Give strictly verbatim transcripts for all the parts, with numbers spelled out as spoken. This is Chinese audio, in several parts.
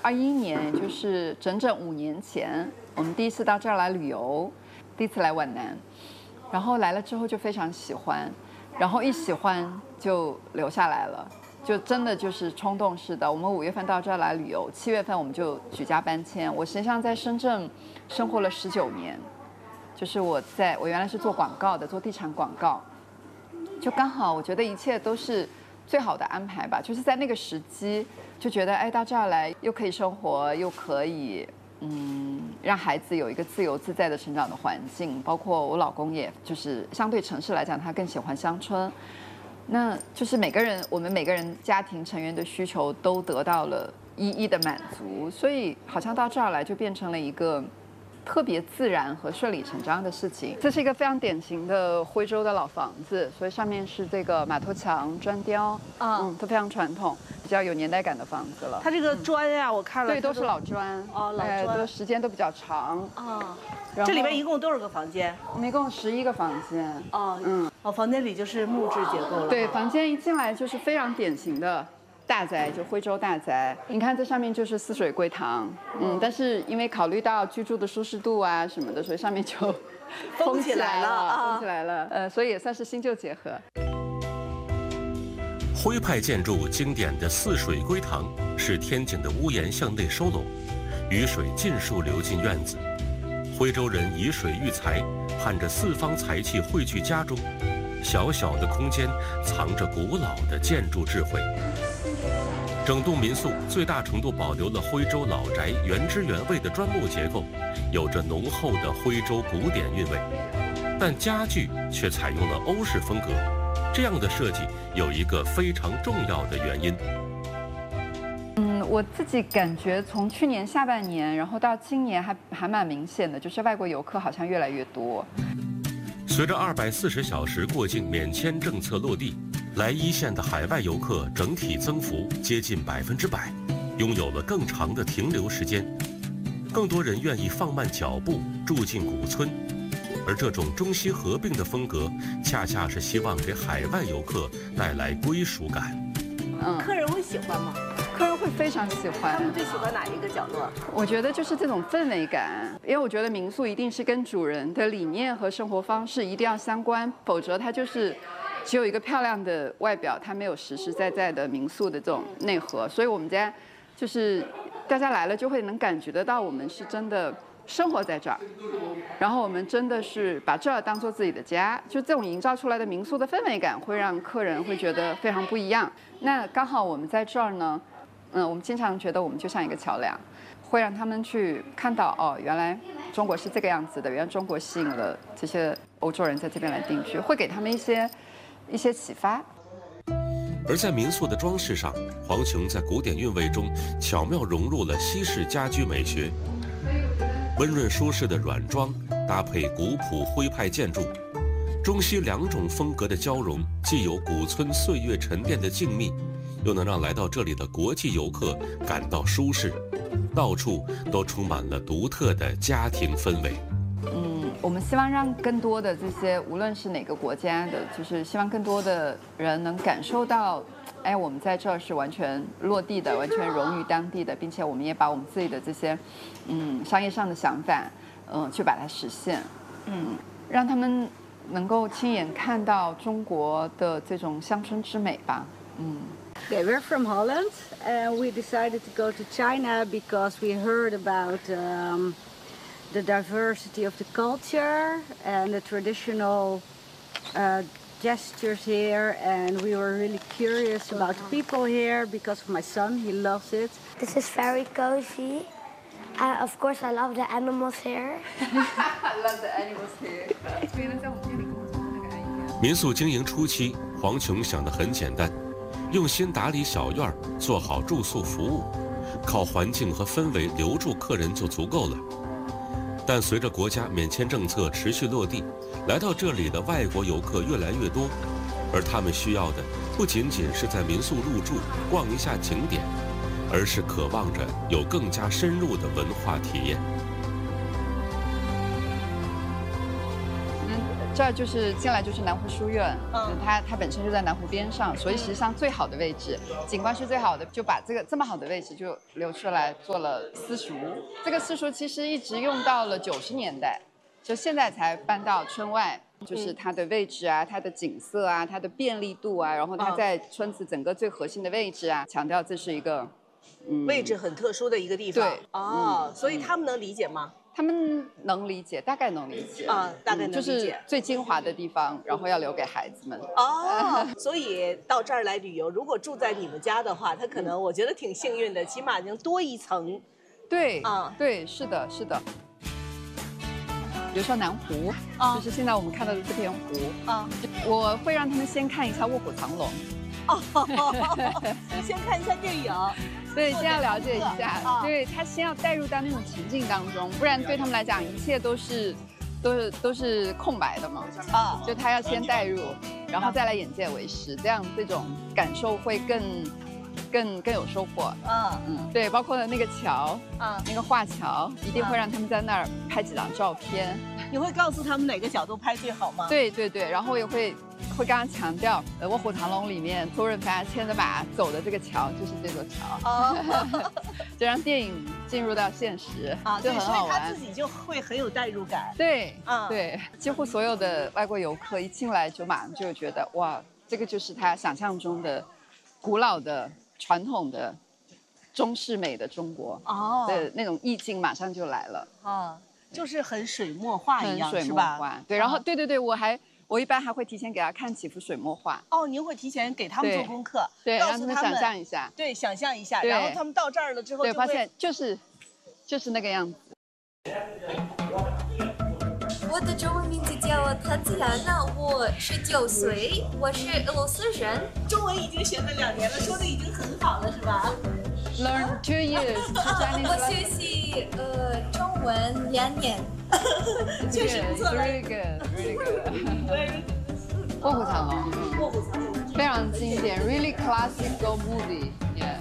二一年，也就是整整五年前，我们第一次到这儿来旅游，第一次来皖南，然后来了之后就非常喜欢，然后一喜欢就留下来了。就真的就是冲动式的，我们五月份到这儿来旅游，七月份我们就举家搬迁。我实际上在深圳生活了十九年，就是我在我原来是做广告的，做地产广告，就刚好我觉得一切都是最好的安排吧。就是在那个时机，就觉得哎到这儿来又可以生活，又可以嗯让孩子有一个自由自在的成长的环境，包括我老公也就是相对城市来讲，他更喜欢乡村。那就是每个人，我们每个人家庭成员的需求都得到了一一的满足，所以好像到这儿来就变成了一个特别自然和顺理成章的事情。这是一个非常典型的徽州的老房子，所以上面是这个马头墙砖雕，嗯，都非常传统，比较有年代感的房子了。 它这个砖呀，我看了， 对，都是老砖， 哦，老砖， 都时间都比较长啊。这里面一共多少个房间？ 我们一共十一个房间。 哦，嗯，哦，房间里就是木质结构了。 对，房间一进来就是非常典型的大宅，就徽州大宅。你看这上面就是四水归堂，嗯，但是因为考虑到居住的舒适度啊什么的，所以上面就封起来了， 封起来了。呃，所以也算是新旧结合。 徽派建筑经典的四水归堂是天井的屋檐向内收拢，雨水尽数流进院子。徽州人以水育财，盼着四方财气汇聚家中。小小的空间藏着古老的建筑智慧。整栋民宿最大程度保留了徽州老宅原汁原味的砖木结构，有着浓厚的徽州古典韵味。但家具却采用了欧式风格，这样的设计有一个非常重要的原因。 嗯，我自己感觉从去年下半年，然后到今年还还蛮明显的，就是外国游客好像越来越多。 随着二百四十小时过境免签政策落地，来一线的海外游客整体增幅接近百分之百，拥有了更长的停留时间。更多人愿意放慢脚步住进古村，而这种中西合并的风格，恰恰是希望给海外游客带来归属感。 嗯，客人会喜欢吗？ 客人会非常喜欢。 他们最喜欢哪一个角落？ 我觉得就是这种氛围感，因为我觉得民宿一定是跟主人的理念和生活方式一定要相关，否则它就是只有一个漂亮的外表，它没有实实在在的民宿的这种内核。所以我们家就是大家来了就会能感觉得到，我们是真的生活在这儿，然后我们真的是把这儿当做自己的家，就这种营造出来的民宿的氛围感，会让客人会觉得非常不一样。那刚好我们在这儿呢。嗯，我们经常觉得我们就像一个桥梁，会让他们去看到哦，原来中国是这个样子的，原来中国吸引了这些欧洲人在这边来定居，会给他们一些一些启发。 而在民宿的装饰上，黄琼在古典韵味中巧妙融入了西式家居美学，温润舒适的软装搭配古朴徽派建筑，中西两种风格的交融，既有古村岁月沉淀的静谧，又能让来到这里的国际游客感到舒适，到处都充满了独特的家庭氛围。 嗯，我们希望让更多的这些，无论是哪个国家的，就是希望更多的人能感受到，哎，我们在这儿是完全落地的，完全融于当地的，并且我们也把我们自己的这些，嗯，商业上的想法，嗯，去把它实现，嗯，让他们能够亲眼看到中国的这种乡村之美吧，嗯。 Okay, we're from Holland, and we decided to go to China because we heard about um, the diversity of the culture and the traditional uh, gestures here, and we were really curious about the people here because of my son. He loves it. This is very cozy. Uh, of course, I love the animals here. I love the animals here. 民宿经营初期，黄琼想得很简单。用心打理小院，做好住宿服务，靠环境和氛围留住客人就足够了。但随着国家免签政策持续落地，来到这里的外国游客越来越多，而他们需要的不仅仅是在民宿入住、逛一下景点，而是渴望着有更加深入的文化体验。 这儿就是进来就是南湖书院， 嗯它它本身就在南湖边上，所以实际上最好的位置，景观是最好的，就把这个这么好的位置就留出来做了私塾。这个私塾其实一直用到了九十年代，就现在才搬到村外。就是它的位置啊，它的景色啊，它的便利度啊，然后它在村子整个最核心的位置啊，强调这是一个，嗯， 位置很特殊的一个地方。 对， 哦， 嗯、 所以他们能理解吗？ 他们能理解，大概能理解啊，大概能理解。 嗯、就是最精华的地方，然后要留给孩子们。 哦，所以到这儿来旅游，如果住在你们家的话，他可能我觉得挺幸运的，起码能多一层。 对， 啊， 对，是的，是的。比如说南湖，啊，就是现在我们看到的这片湖，啊，我会让他们先看一下《卧虎藏龙》， 哦，先看一下电影， 对，先要了解一下，啊、对他先要带入到那种情境当中，不然对他们来讲一切都是都是都是空白的嘛，啊，就他要先带入，然后再来眼见为实，这样这种感受会更。更更有收获，嗯嗯，对，包括那个桥，啊，那个画桥，一定会让他们在那儿拍几张照片。 你会告诉他们哪个角度拍最好吗？ 对对对，然后也会会刚刚强调，呃，《卧虎藏龙》里面周润发牵着马走的这个桥就是这座桥，哦，就让电影进入到现实，啊，就很好玩。 他自己就会很有代入感。 对，啊，对，几乎所有的外国游客一进来就马上就觉得，哇，这个就是他想象中的古老的。传统的中式美的中国哦的那种意境马上就来了啊，就是很水墨画一样， 很水墨画。对，然后对对对，我还我一般还会提前给他看几幅水墨画。 哦，您会提前给他们做功课， 对，让他们想象一下， 对，想象一下，然后他们到这儿了之后， 对，发现就是就是那个样子。 我的中文名字叫塔兹亚娜，我十九岁，我是俄罗斯人。 中文已经学了两年了，说的已经很好了，是吧 ？Learn two years. 我学习呃中文两年， 确实不错。 Very good, really good. 卧虎藏龙， 卧虎藏龙非常经典 ，really classical movie. Yeah.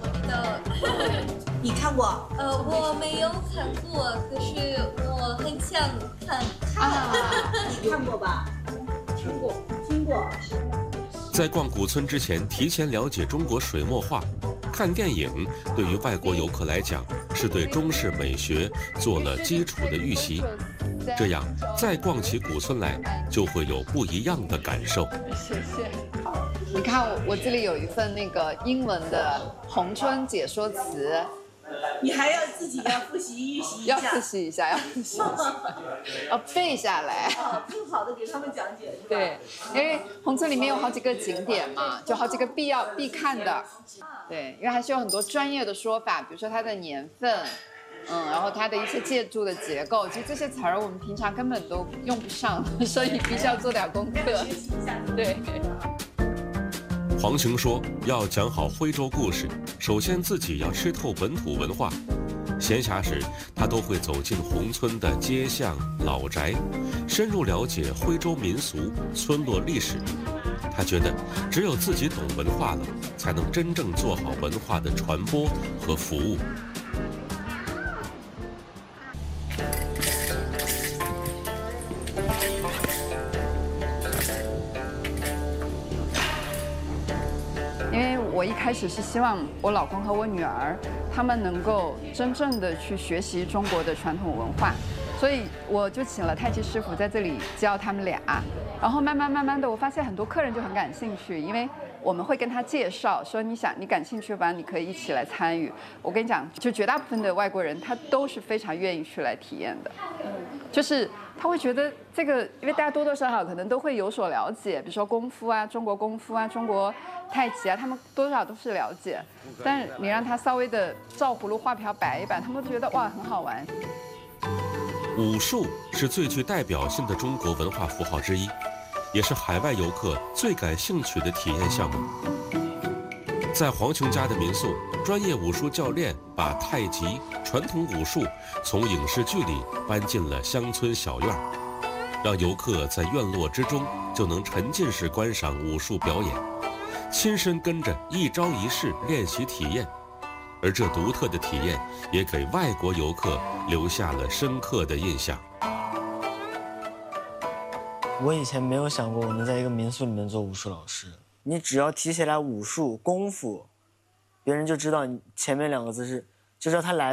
你看过？ 呃，我没有看过，可是我很想看。 啊，你看过吧？听过，听过。 在逛古村之前，提前了解中国水墨画，看电影对于外国游客来讲，是对中式美学做了基础的预习。这样，再逛起古村来，就会有不一样的感受。 谢谢。你看我，我这里有一份那个英文的红春解说词。 你还要自己要复习预习一下， 要复习一下，要复习一下，要背下来。 更好的给他们讲解。 对，因为红村里面有好几个景点嘛，就好几个必要必看的。对，因为还是有很多专业的说法，比如说它的年份，嗯，然后它的一些建筑的结构，其实这些词儿我们平常根本都用不上，所以必须要做点功课。 学习一下。 对。 黄琼说，要讲好徽州故事，首先自己要吃透本土文化。闲暇时，他都会走进宏村的街巷老宅，深入了解徽州民俗、村落历史。他觉得，只有自己懂文化了，才能真正做好文化的传播和服务。 因为我一开始是希望我老公和我女儿，他们能够真正的去学习中国的传统文化，所以我就请了太极师傅在这里教他们俩。然后慢慢慢慢的，我发现很多客人就很感兴趣，因为我们会跟他介绍说，你想你感兴趣吧，你可以一起来参与。我跟你讲，就绝大部分的外国人，他都是非常愿意去来体验的，就是他会觉得这个，因为大家多多少少可能都会有所了解，比如说功夫啊，中国功夫啊，中国太极啊，他们多多少少都是了解，但是你让他稍微的照葫芦画瓢摆一摆，他们都觉得哇很好玩。 武术是最具代表性的中国文化符号之一，也是海外游客最感兴趣的体验项目。在黄琼家的民宿，专业武术教练把太极传统武术从影视剧里搬进了乡村小院，让游客在院落之中就能沉浸式观赏武术表演，亲身跟着一招一式练习体验。而这独特的体验也给外国游客留下了深刻的印象。 我以前没有想过我能在一个民宿里面做武术老师。你只要提起来武术功夫，别人就知道你前面两个字是，就知道他来